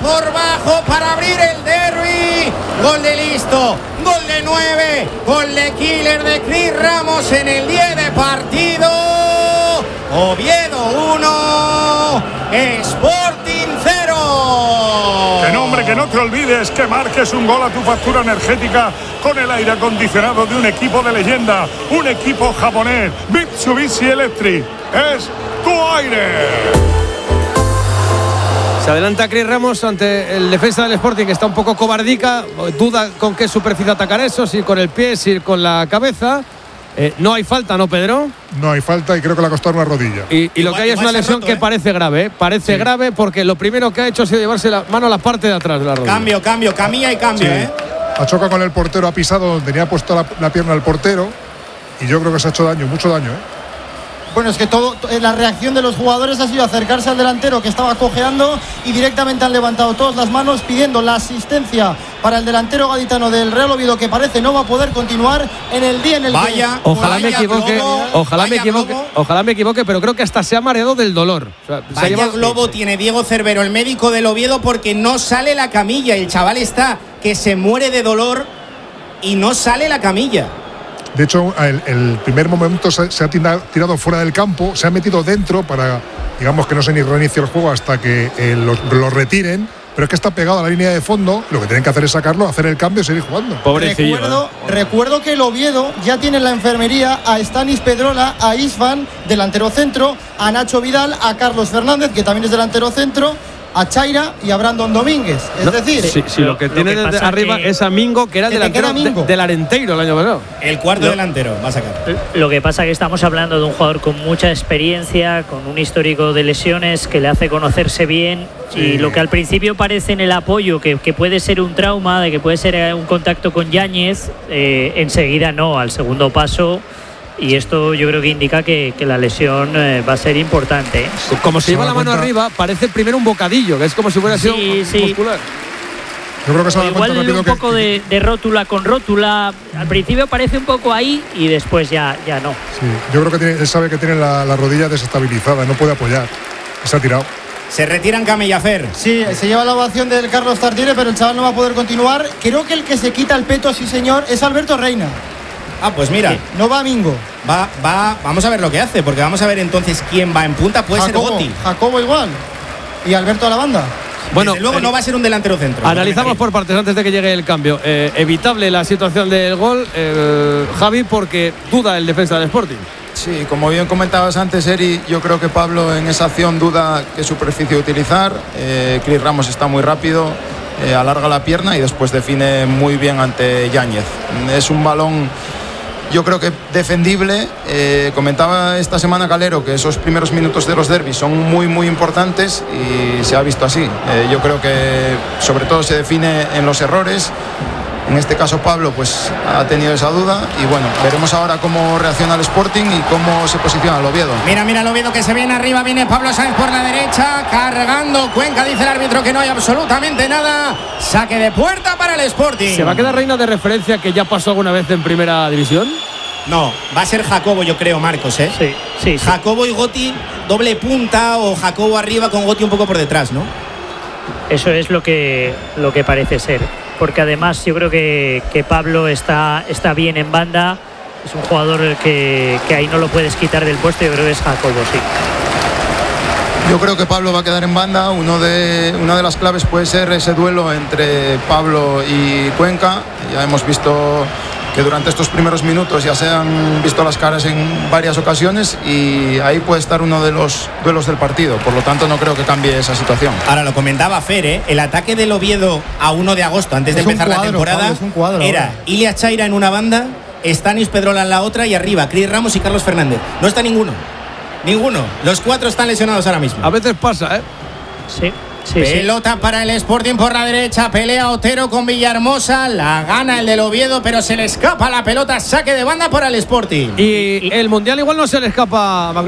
por bajo para abrir el derbi. Gol de Listo, gol de 9, gol de killer de Cris Ramos en el 10 de partido. Oviedo 1, Sporting 0. Que nombre, que no te olvides que marques un gol a tu factura energética con el aire acondicionado de un equipo de leyenda, un equipo japonés, Mitsubishi Electric. Es tu aire. Se adelanta Cris Ramos ante el defensa del Sporting, que está un poco cobardica, duda con qué superficie atacar eso, si con el pie, si con la cabeza. No hay falta, ¿no, Pedro? No hay falta y creo que le ha costado una rodilla. Y lo que hay es una lesión que parece grave, Parece grave porque lo primero que ha hecho ha sido llevarse la mano a la parte de atrás de la rodilla. Cambio, camilla y cambio, Ha chocado con el portero, ha pisado donde tenía puesto la pierna el portero y yo creo que se ha hecho daño, mucho daño, Bueno, es que la reacción de los jugadores ha sido acercarse al delantero que estaba cojeando y directamente han levantado todas las manos pidiendo la asistencia para el delantero gaditano del Real Oviedo, que parece no va a poder continuar en el día en el que... Ojalá me equivoque, pero creo que hasta se ha mareado del dolor. Vaya globo tiene Diego Cervero, el médico del Oviedo, porque no sale la camilla. El chaval está que se muere de dolor y no sale la camilla. De hecho, el primer momento se ha tirado fuera del campo, se ha metido dentro para, digamos, que no se ni reinicie el juego hasta que lo retiren. Pero es que está pegado a la línea de fondo. Lo que tienen que hacer es sacarlo, hacer el cambio y seguir jugando. Pobrecillo. Recuerdo que el Oviedo ya tiene en la enfermería a Stanis Pedrola, a Isvan, delantero centro, a Nacho Vidal, a Carlos Fernández, que también es delantero centro, a Chaira y a Brandon Domínguez. Es decir, si lo que tiene desde arriba es a Mingo, que era delantero del Arenteiro el año pasado. El cuarto delantero va a sacar. Lo que pasa es que estamos hablando de un jugador con mucha experiencia, con un histórico de lesiones que le hace conocerse bien. Y lo que al principio parece en el apoyo que puede ser un trauma, de que puede ser un contacto con Yáñez, enseguida no, al segundo paso. Y esto yo creo que indica que la lesión va a ser importante. Como se lleva la mano arriba, parece primero un bocadillo, que es como si fuera sido muscular. Yo creo que se da igual cuenta un poco de rótula con rótula. Al principio parece un poco ahí y después ya no. Sí, yo creo que él sabe que tiene la rodilla desestabilizada, no puede apoyar. Se ha tirado. Se retiran Camellafer. Sí, se lleva la ovación del Carlos Tartiere, pero el chaval no va a poder continuar. Creo que el que se quita el peto, sí señor, es Alberto Reina. Pues mira. Sí, no va Mingo. Vamos a ver lo que hace, porque vamos a ver entonces quién va en punta. Puede ser Goti. Jacobo igual. Y Alberto a la banda. Bueno, desde luego no va a ser un delantero centro. Analizamos por partes antes de que llegue el cambio. Evitable la situación del gol, Javi, porque duda el defensa del Sporting. Sí, como bien comentabas antes, Eri, yo creo que Pablo en esa acción duda qué superficie utilizar. Cris Ramos está muy rápido, alarga la pierna y después define muy bien ante Yáñez. Es un balón, yo creo que defendible. Comentaba esta semana Calero que esos primeros minutos de los derbis son muy muy importantes y se ha visto así. Yo creo que sobre todo se define en los errores. En este caso Pablo pues ha tenido esa duda y bueno, veremos ahora cómo reacciona el Sporting y cómo se posiciona el Oviedo. Mira el Oviedo que se viene arriba, viene Pablo Sáenz por la derecha, cargando Cuenca, dice el árbitro que no hay absolutamente nada. Saque de puerta para el Sporting. ¿Se va a quedar Reina de referencia, que ya pasó alguna vez en primera división? No, va a ser Jacobo, yo creo, Marcos, Sí. Jacobo y Goti doble punta, o Jacobo arriba con Goti un poco por detrás, ¿no? Eso es lo que parece ser. Porque además yo creo que Pablo está bien en banda. Es un jugador que ahí no lo puedes quitar del puesto. Yo creo que es Jacobo, sí. Yo creo que Pablo va a quedar en banda. Una de las claves puede ser ese duelo entre Pablo y Cuenca. Ya hemos visto que durante estos primeros minutos ya se han visto las caras en varias ocasiones y ahí puede estar uno de los duelos del partido. Por lo tanto, no creo que cambie esa situación. Ahora, lo comentaba Fer, el ataque del Oviedo a 1 de agosto, antes de empezar la temporada, era Ilia Chaira en una banda, Stanis Pedrola en la otra y arriba Cris Ramos y Carlos Fernández. No está ninguno. Los 4 están lesionados ahora mismo. A veces pasa, Sí. Pelota para el Sporting por la derecha, pelea Otero con Villahermosa, la gana el del Oviedo, pero se le escapa la pelota, saque de banda para el Sporting. Y el Mundial igual no se le escapa a